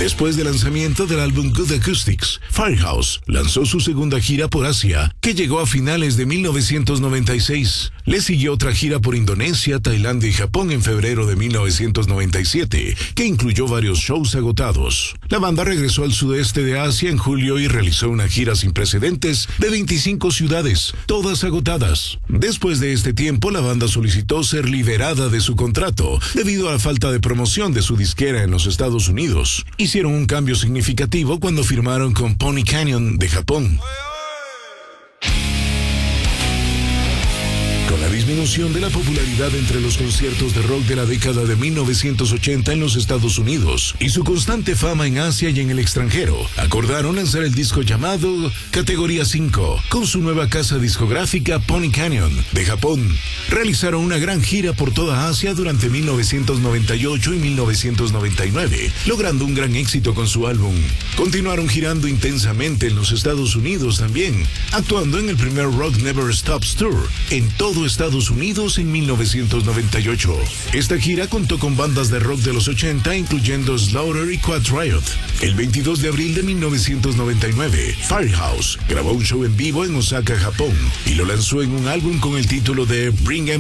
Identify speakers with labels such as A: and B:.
A: Después del lanzamiento del álbum Good Acoustics, Firehouse lanzó su segunda gira por Asia, que llegó a finales de 1996. Le siguió otra gira por Indonesia, Tailandia y Japón en febrero de 1997, que incluyó varios shows agotados. La banda regresó al sudeste de Asia en julio y realizó una gira sin precedentes de 25 ciudades, todas agotadas. Después de este tiempo, la banda solicitó ser liberada de su contrato debido a la falta de promoción de su disquera en los Estados Unidos. Hicieron un cambio significativo cuando firmaron con Pony Canyon de Japón. Con la disminución de la popularidad entre los conciertos de rock de la década de 1980 en los Estados Unidos y su constante fama en Asia y en el extranjero, acordaron lanzar el disco llamado Categoría 5 con su nueva casa discográfica Pony Canyon de Japón. Realizaron una gran gira por toda Asia durante 1998 y 1999, logrando un gran éxito con su álbum. Continuaron girando intensamente en los Estados Unidos también, actuando en el primer Rock Never Stops Tour en todo Estados Unidos en 1998. Esta gira contó con bandas de rock de los 80, incluyendo Slaughter y Quiet Riot. El 22 de abril de 1999, Firehouse grabó un show en vivo en Osaka, Japón, y lo lanzó en un álbum con el título de Bring 'Em